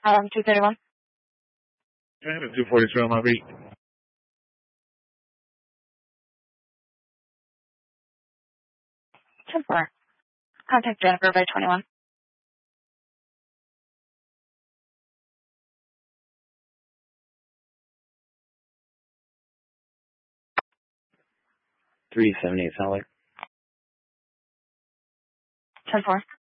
231. I had a 242 on my beat. 10-4. Contact Jennifer by 21. $378 Solid. 10-4.